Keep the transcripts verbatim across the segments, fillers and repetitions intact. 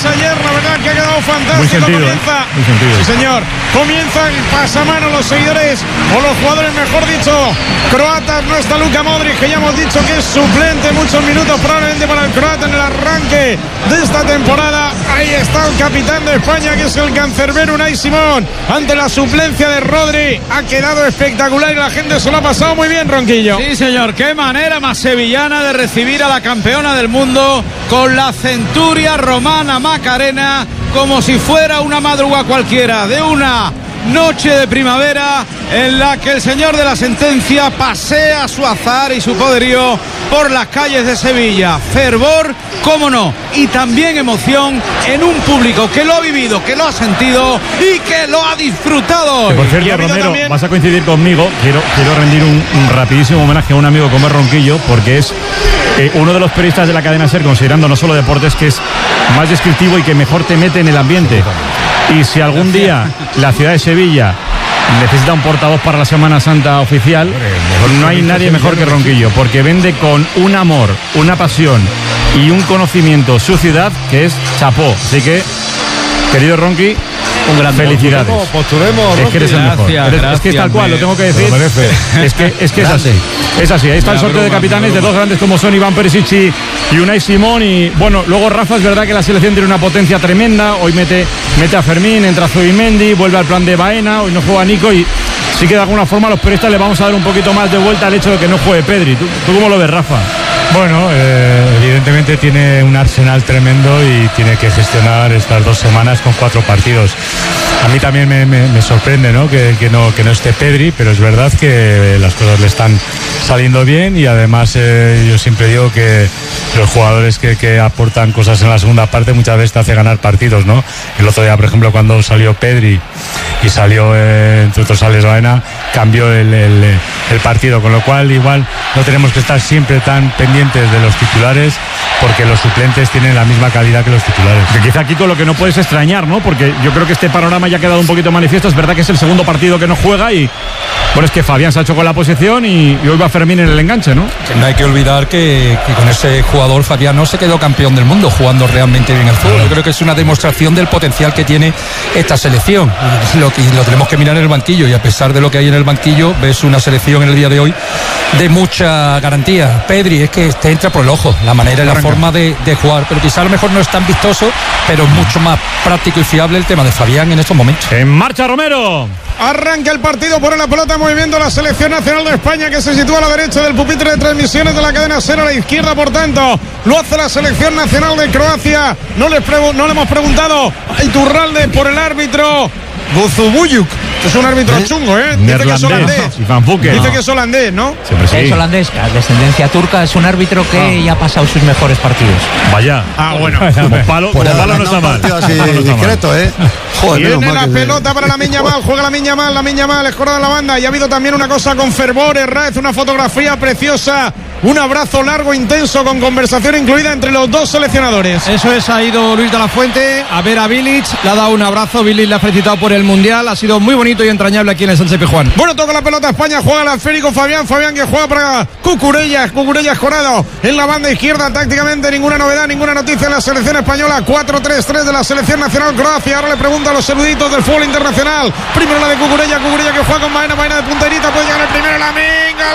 ayer, la verdad que ha quedado fantástico. Muy sentido, comienza, ¿eh? Muy sentido. Sí, señor. Comienza el pasamano los seguidores, o los jugadores, mejor dicho, croatas. No está Luka Modric, que ya hemos dicho que es suplente, muchos minutos probablemente para el croata en el arranque de esta temporada. Ahí está el capitán de España, que es el cancerbero Unai Simón, ante la suplencia de Rodri. Ha quedado espectacular y la gente se lo ha pasado muy bien, Ronquillo. Sí, señor, qué manera más sevillana de recibir a la campeona del mundo, con la centuria romana Macarena, como si fuera una madrugada cualquiera de una noche de primavera en la que el señor de la sentencia pasea su azar y su poderío por las calles de Sevilla. Fervor, cómo no, y también emoción en un público que lo ha vivido, que lo ha sentido y que lo ha disfrutado. Que por cierto, Romero, también... vas a coincidir conmigo. Quiero, quiero rendir un, un rapidísimo homenaje a un amigo como es Ronquillo, porque es eh, uno de los periodistas de la cadena SER, considerando no solo deportes, que es más descriptivo y que mejor te mete en el ambiente. Y si algún día la ciudad de Sevilla necesita un portavoz para la Semana Santa oficial, no hay nadie mejor que Ronquillo, porque vende con un amor, una pasión y un conocimiento su ciudad que es chapó. Así que, querido Ronqui, un gran felicidades. Posturemos, es que eres el mejor. Gracias, Eres, gracias, es que es tal cual, me... lo tengo que decir. Es que, es, que es así. Es así. Ahí está el sorteo de capitanes de dos grandes como son Iván Perisic y, y Unai Simón. Y bueno, luego Rafa, es verdad que la selección tiene una potencia tremenda. Hoy mete, mete a Fermín, entra Zubimendi, vuelve al plan de Baena. Hoy no juega Nico y sí que de alguna forma a los periodistas le vamos a dar un poquito más de vuelta al hecho de que no juegue Pedri. ¿Tú, tú cómo lo ves, Rafa? Bueno, eh, evidentemente tiene un arsenal tremendo y tiene que gestionar estas dos semanas con cuatro partidos. A mí también me, me, me sorprende, ¿no? Que, que no que no esté Pedri, pero es verdad que las cosas le están saliendo bien y además eh, yo siempre digo que los jugadores que, que aportan cosas en la segunda parte muchas veces te hace ganar partidos, ¿no? El otro día, por ejemplo, cuando salió Pedri y salió, eh, entre otros, Alex Baena, cambió el, el, el partido, con lo cual igual no tenemos que estar siempre tan pendientes de los titulares, porque los suplentes tienen la misma calidad que los titulares. Que quizá aquí con lo que no puedes extrañar, ¿no? Porque yo creo que este panorama ya ha quedado un poquito manifiesto. Es verdad que es el segundo partido que no juega y bueno, es que Fabián se ha hecho con la posición y, y hoy va Fermín en el enganche, ¿no? Que no hay que olvidar que, que con ese jugador Fabián no se quedó campeón del mundo jugando realmente bien el fútbol. Yo creo que es una demostración del potencial que tiene esta selección. Lo, y lo tenemos que mirar en el banquillo, y a pesar de lo que hay en el banquillo, ves una selección en el día de hoy de mucha garantía. Pedri es que te entra por el ojo la manera y la forma de, de jugar, pero quizá a lo mejor no es tan vistoso, pero es mucho más práctico y fiable el tema de Fabián en estos momentos. En marcha, Romero. Arranca el partido, pone la pelota en movimiento la selección nacional de España, que se sitúa a la derecha del pupitre de transmisiones de la cadena SER, a la izquierda, por tanto, lo hace la selección nacional de Croacia. No les pregu- no le hemos preguntado a Iturralde por el árbitro Guzubuyuk, que es un árbitro ¿Eh? chungo, ¿eh? Dice que es holandés. Dice que es holandés, ¿no? Siempre sí. Es holandés, descendencia turca, es un árbitro que ah. ya ha pasado sus mejores partidos. Vaya. Ah, bueno. Como palo, como palo no está mal. Así discreto, ¿eh? Joder, Viene la pelota para la Miña Mal, juega la Miña Mal, la Miña Mal, escorada en la banda. Y ha habido también una cosa con fervor, Herráez, una fotografía preciosa, un abrazo largo, intenso, con conversación incluida entre los dos seleccionadores. Eso es, ha ido Luis de la Fuente a ver a Bilic, le ha dado un abrazo, Bilic le ha felicitado por el Mundial, ha sido muy bonito y entrañable aquí en el Sánchez Pizjuán. Bueno, toca la pelota España, juega el esférico Fabián, Fabián que juega para Cucurella, Cucurella escorado en la banda izquierda, tácticamente ninguna novedad, ninguna noticia en la selección española. Cuatro tres tres de la selección nacional Croacia. Ahora le pregunto a los eruditos del fútbol internacional, primero la de Cucurella, Cucurella que juega con Baena, Baena de punterita, puede llegar el primero, la minga,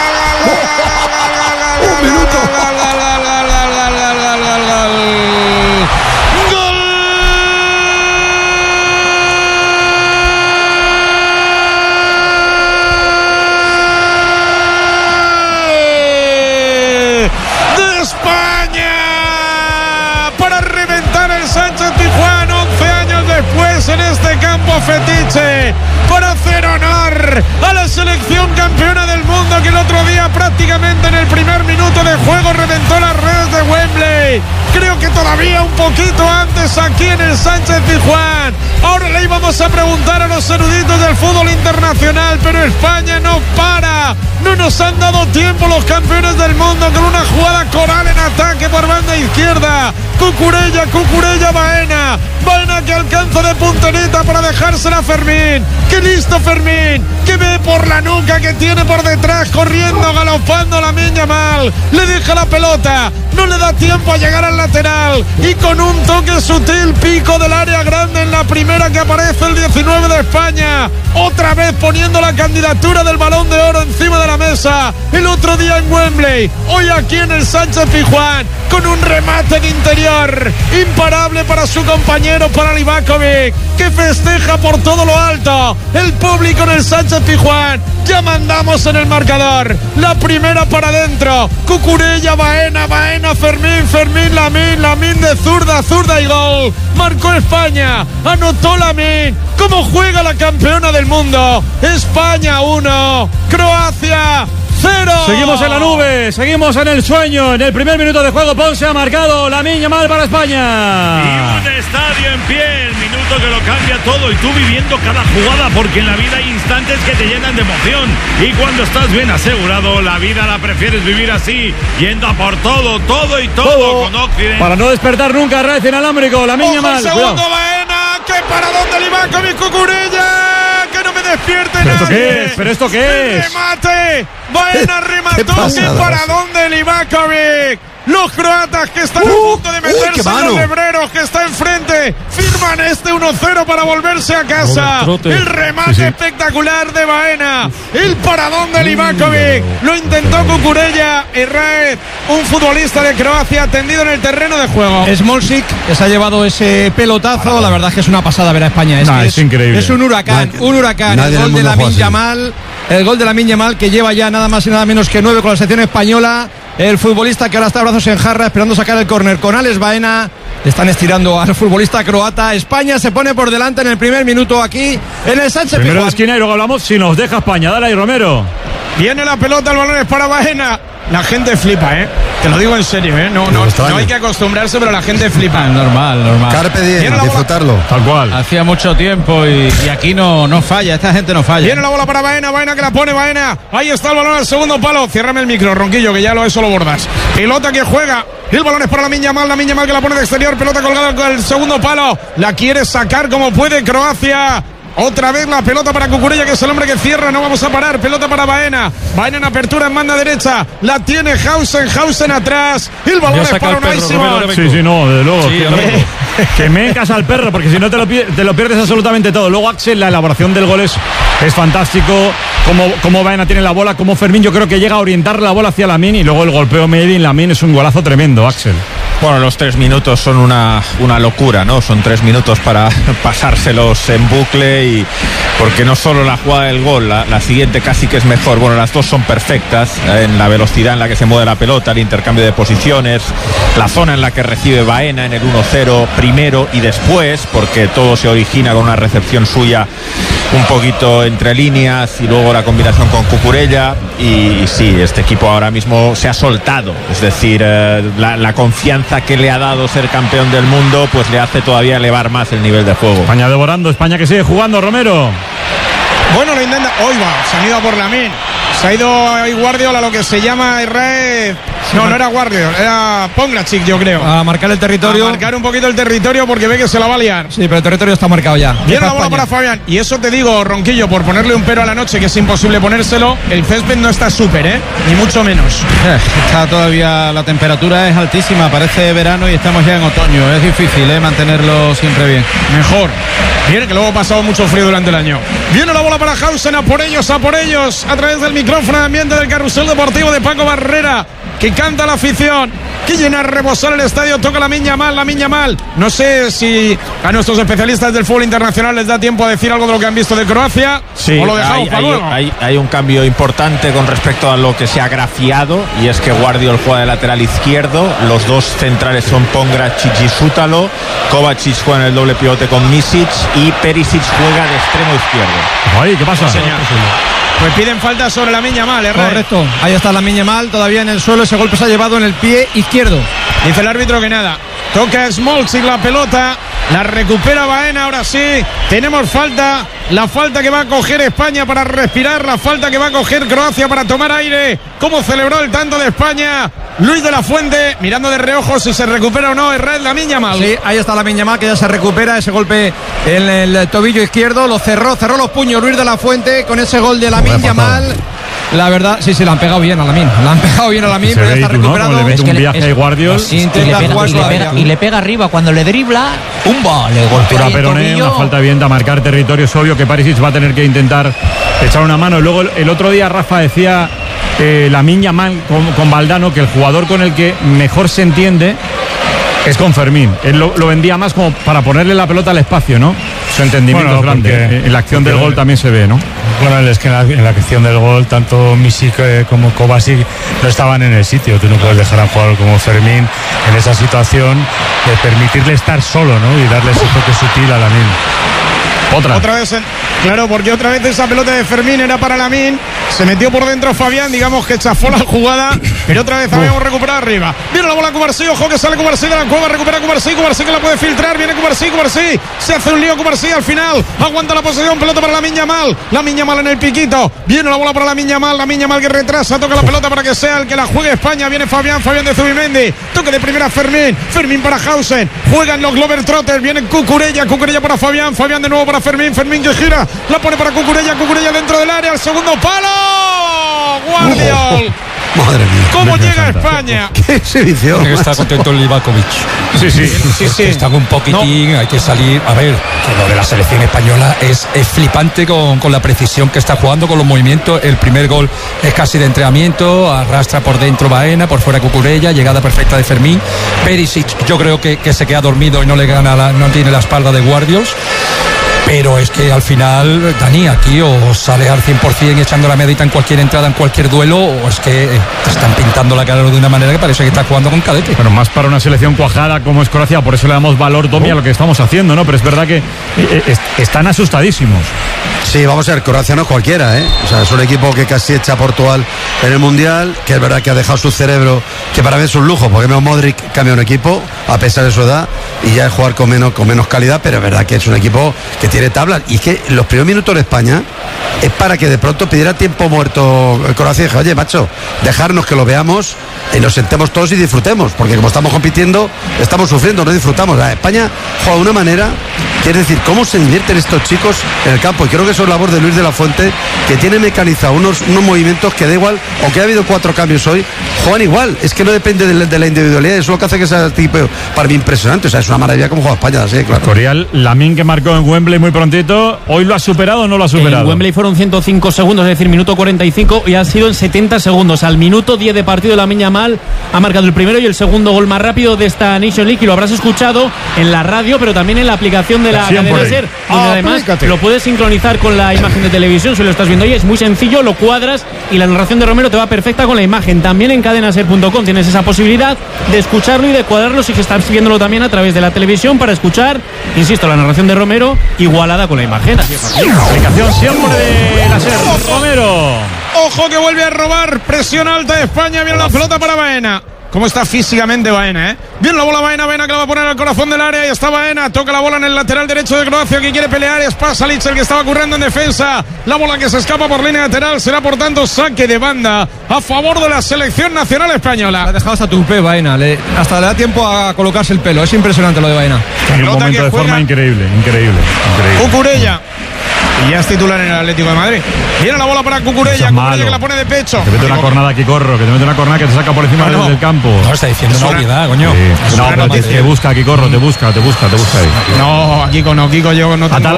un minuto. de España para reventar el Sánchez Pizjuán once años después en este campo fetiche, para hacer honor a la selección campeona del mundo, que el otro día prácticamente en el primer minuto de juego reventó las redes de Wembley. Creo que todavía un poquito antes aquí en el Sánchez Pizjuán. Ahora le íbamos a preguntar a los eruditos del fútbol internacional, pero España no para. No nos han dado tiempo los campeones del mundo con una jugada coral en ataque por banda izquierda. Cucurella, Cucurella, Baena. Baena que alcanza de punterita para dejársela a Fermín. ¡Qué listo Fermín! Que ve por la nuca que tiene por detrás, corriendo, galopando la Miña Mal. Le deja la pelota. no le da tiempo a llegar al lateral y con un toque sutil, pico del área grande en la primera que aparece el diecinueve de España, otra vez poniendo la candidatura del Balón de Oro encima de la mesa. El otro día en Wembley, hoy aquí en el Sánchez Pizjuán, con un remate de interior imparable para su compañero, para Livakovic, que festeja por todo lo alto. El público en el Sánchez Pizjuán, ya mandamos en el marcador. La primera para adentro, Cucurella, Baena, Baena, Fermín, Fermín, Lamine, Lamine de zurda, zurda y gol. Marcó España, anotó Lamine. ¿Cómo juega la campeona del mundo? España uno, Croacia cero. Seguimos en la nube, seguimos en el sueño. En el primer minuto de juego, Ponce ha marcado Lamine Yamal para España. Y un estadio en pie, el minuto que lo cambia todo. Y tú viviendo cada jugada, porque en la vida hay instantes que te llenan de emoción. Y cuando estás bien asegurado, la vida la prefieres vivir así, yendo a por todo, todo y todo, todo. Con Occident. Para no despertar nunca, red inalámbrico, Lamine Yamal. Segundo, Baena, que para dónde Livakovic, Cucurella, que no me despierte ¿Pero nadie. esto qué es? ¿Pero esto qué es? Remate, Baena remató, que para dónde Livakovic. Los croatas que están uh, a punto de meterse uy, en los lebreros, que está enfrente, firman este uno cero para volverse a casa. El remate sí, sí. espectacular de Baena, el paradón de Livakovic, lo intentó Cucurella. Herrera, un futbolista de Croacia tendido en el terreno de juego. Smolcic, que se ha llevado ese pelotazo, la verdad es que es una pasada ver a España. Es, nah, es, es increíble. Es un huracán, nadie, un huracán. El gol de Lamine Yamal, el gol de Lamine Yamal, que lleva ya nada más y nada menos que nueve con la selección española. El futbolista que ahora está a brazos en jarra esperando sacar el córner con Alex Baena. Están estirando al futbolista croata. España se pone por delante en el primer minuto aquí en el Sánchez Primero Pizjuán. de esquina y luego hablamos si nos deja España. Dale ahí, Romero. Viene la pelota, el balón es para Baena. La gente flipa, ¿eh? Te lo digo en serio, ¿eh? No, no, no hay que acostumbrarse, pero la gente flipa. Normal, normal. Carpe diem, disfrutarlo. Tal cual. Hacía mucho tiempo y, y aquí no, no falla, esta gente no falla. Viene la bola para Baena, Baena que la pone Baena. Ahí está el balón al segundo palo. Ciérrame el micro, Ronquillo, que ya lo eso lo bordas. Pelota que juega. El balón es para Lamine Yamal, Lamine Yamal que la pone de exterior. Pelota colgada con el segundo palo. La quiere sacar como puede Croacia. Otra vez la pelota para Cucurella, que es el hombre que cierra. No vamos a parar. Pelota para Baena. Baena en apertura en banda derecha. La tiene Hausen. Hausen atrás. El balón es para Unai Simón. Sí, sí, no, desde luego. Sí, que, que me encasa al perro, porque si no te lo, te lo pierdes absolutamente todo. Luego Axel, la elaboración del gol es, es fantástico. Como, como Baena tiene la bola, como Fermín, yo creo que llega a orientar la bola hacia Lamine. Y luego el golpeo Made in Lamine es un golazo tremendo, Axel. Bueno, los tres minutos son una, una locura, ¿no? Son tres minutos para pasárselos en bucle, y porque no solo la jugada del gol, la, la siguiente casi que es mejor. Bueno, las dos son perfectas en la velocidad en la que se mueve la pelota, el intercambio de posiciones, la zona en la que recibe Baena en el uno cero primero y después, porque todo se origina con una recepción suya un poquito entre líneas y luego la combinación con Cucurella. Y, y sí, este equipo ahora mismo se ha soltado, es decir, eh, la, la confianza que le ha dado ser campeón del mundo pues le hace todavía elevar más el nivel de juego. España devorando, España que sigue jugando, Romero. Bueno, lo intenta. Hoy va, se han ido a por Lamine. Se ha ido ahí Guardiola, lo que se llama Israel. No, no era Guardiola, era Pongracic, yo creo. A marcar el territorio. A marcar un poquito el territorio porque ve que se la va a liar. Sí, pero el territorio está marcado ya. Viene la bola para Fabián. Y eso te digo, Ronquillo, por ponerle un pero a la noche, que es imposible ponérselo, el césped no está súper, ¿eh? Ni mucho menos. Eh, está todavía, la temperatura es altísima, parece verano y estamos ya en otoño. Es difícil, ¿eh? Mantenerlo siempre bien. Mejor. Viene que luego ha pasado mucho frío durante el año. Viene la bola para Hausen, a por ellos, a por ellos, a través del micrófono de ambiente del Carrusel Deportivo de Paco Barrera, que canta la afición, que llena a rebosar el estadio. Toca Lamine Yamal, Lamine Yamal. No sé si a nuestros especialistas del fútbol internacional les da tiempo a decir algo de lo que han visto de Croacia. Sí, o lo dejamos hay, para hay, luego. Hay, hay un cambio importante con respecto a lo que se ha grafiado, y es que Guardiola juega de lateral izquierdo, los dos centrales son Pongracic y Sútalo, Kovacic juega en el doble pivote con Misic y Perisic juega de extremo izquierdo. Ay, ¿qué pasa? Sí, pues piden falta sobre Lamine Yamal, ¿eh? Correcto, ahí está Lamine Yamal todavía en el suelo. Ese golpe se ha llevado en el pie izquierdo. Dice el árbitro que nada. Toca Smolcic la pelota, la recupera Baena, ahora sí. Tenemos falta, la falta que va a coger España para respirar, la falta que va a coger Croacia para tomar aire. ¿Cómo celebró el tanto de España? Luis de la Fuente mirando de reojo si se recupera o no. Es red Lamine Yamal. Sí, ahí está Lamine Yamal, que ya se recupera. Ese golpe en el tobillo izquierdo lo cerró, cerró los puños Luis de la Fuente con ese gol de Lamine Yamal. La verdad, sí, sí, la han pegado bien a Lamine. La han pegado bien a Lamine, pero ya está recuperado. Le ves un viaje de Guardiol. Y le pega, y, le pega, y le pega arriba cuando le dribla. ¡Pumba! Le golpea a Peroné, una falta bien de marcar territorio. Es obvio que Perisic va a tener que intentar echar una mano. Y luego el otro día Rafa decía eh, Lamine Yamal con, con Valdano que el jugador con el que mejor se entiende es con Fermín. Él lo, lo vendía más como para ponerle la pelota al espacio, ¿no? Su entendimiento bueno, es grande. En la acción del gol también se ve, ¿no? Bueno, es que en la, en la acción del gol tanto Misic eh, como Kovacic no estaban en el sitio. Tú no puedes dejar a un jugador como Fermín en esa situación de permitirle estar solo, ¿no? Y darle ese toque sutil a Lamine. Otra. Otra vez, claro, porque otra vez esa pelota de Fermín era para Lamine. Se metió por dentro Fabián, digamos que chafó la jugada, pero otra vez habíamos recuperado arriba. Viene la bola Cubarsí, ojo que sale Cubarsí de la cueva, recupera Cubarsí, Cubarsí que la puede filtrar, viene Cubarsí, Cubarsí, se hace un lío Cubarsí al final, aguanta la posesión, pelota para Lamine Yamal, Lamine Yamal en el piquito, viene la bola para Lamine Yamal, Lamine Yamal que retrasa, toca la pelota para que sea el que la juegue España, viene Fabián, Fabián de Zubimendi, toque de primera Fermín, Fermín para Hausen, juegan los Globetrotters, viene Cucurella, Cucurella para Fabián, Fabián de nuevo para Fermín, Fermín que gira, la pone para Cucurella, Cucurella dentro del área, al segundo palo, Guardiol. Madre mía. ¿Cómo llega España? Qué exhibición. Tiene que estar contento el Livakovic. Sí, sí, sí, sí. Están un poquitín, no. Hay que salir. A ver, que lo de la selección española es, es flipante con, con la precisión que está jugando, con los movimientos. El primer gol es casi de entrenamiento, arrastra por dentro Baena, por fuera Cucurella, llegada perfecta de Fermín. Perisic, yo creo que, que se queda dormido y no le gana, la, no tiene la espalda de Guardiols. Pero es que al final, Dani, aquí o sale al cien por ciento echando la medita en cualquier entrada, en cualquier duelo, o es que te están pintando la cara de una manera que parece que está jugando con cadete. Bueno, más para una selección cuajada como es Croacia, por eso le damos valor, Domi, a lo que estamos haciendo, ¿no? Pero es verdad que eh, est- están asustadísimos. Sí, vamos a ver, Croacia no es cualquiera, ¿eh? O sea, es un equipo que casi echa a Portugal en el Mundial, que es verdad que ha dejado su cerebro, que para mí es un lujo, porque Modric cambia un equipo, a pesar de su edad, y ya es jugar con menos, con menos calidad, pero es verdad que es un equipo que tiene tablas, y es que los primeros minutos de España es para que de pronto pidiera tiempo muerto Croacia y dije, oye, macho, dejarnos que lo veamos y nos sentemos todos y disfrutemos, porque como estamos compitiendo, estamos sufriendo, no disfrutamos. La España juega de una manera, que es decir, cómo se divierten estos chicos en el campo, y creo que eso es labor de Luis de la Fuente, que tiene mecanizado unos, unos movimientos que da igual, aunque ha habido cuatro cambios hoy, juegan igual, es que no depende de, de la individualidad, eso es lo que hace que sea tipo para mí impresionante, o sea, es una maravilla como juega España, sí, claro. Corial, Lamine que marcó en Wembley muy prontito, ¿hoy lo ha superado o no lo ha superado? En Wembley fueron ciento cinco segundos, es decir, minuto cuarenta y cinco, y ha sido en setenta segundos. Al minuto diez de partido, Lamine Yamal ha marcado el primero y el segundo gol más rápido de esta Nation League, y lo habrás escuchado en la radio, pero también en la aplicación de la cadena SER, donde ah, además aplícate. Lo puedes sincronizar con la imagen de televisión si lo estás viendo hoy. Es muy sencillo, lo cuadras y la narración de Romero te va perfecta con la imagen. También en cadena ser punto com tienes esa posibilidad de escucharlo y de cuadrarlo si estás viéndolo también a través de la televisión para escuchar, insisto, la narración de Romero igualada con la imagen. Así es. Aplicación siempre de la SER. Romero. Ojo que vuelve a robar. Presión alta de España. Viene la pelota para Baena. ¿Cómo está físicamente Baena, eh? Bien la bola Baena, Baena que la va a poner al corazón del área. Y está Baena, toca la bola en el lateral derecho de Croacia, que quiere pelear. Es Pasalic el que estaba currando en defensa. La bola que se escapa por línea lateral será por tanto saque de banda a favor de la selección nacional española. Ha dejado hasta tupé Baena, le, hasta le da tiempo a colocarse el pelo. Es impresionante lo de Baena. En un momento de forma increíble, increíble, increíble. Cucurella. Y ya es titular en el Atlético de Madrid. Viene la bola para Cucurella, Cucurella que la pone de pecho. Que te mete una cornada aquí, Corro, que te mete una cornada que te saca por encima no, no. del campo. No, está diciendo una obviedad, coño. Sí. No, pero te, te busca aquí, Corro, te busca, te busca, te busca ahí. No, Kiko no, Kiko yo no tengo...